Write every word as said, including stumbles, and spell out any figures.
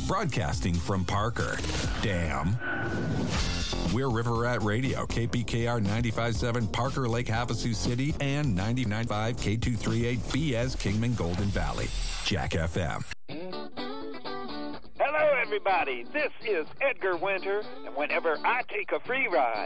broadcasting from Parker. Damn. We're River Rat Radio, K P K R ninety-five point seven Parker Lake Havasu City and ninety-nine point five K two thirty-eight B S Kingman Golden Valley. Jack F M. Hello, everybody. This is Edgar Winter, and whenever I take a free ride,